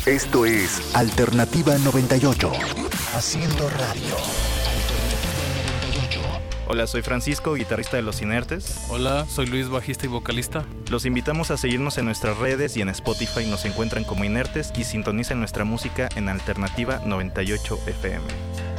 Esto es Alternativa 98. Haciendo radio. Hola, soy Francisco, guitarrista de Los Inertes. Hola, soy Luis, bajista y vocalista. Los invitamos a seguirnos en nuestras redes y en Spotify nos encuentran como Inertes y sintonicen nuestra música en Alternativa 98 FM.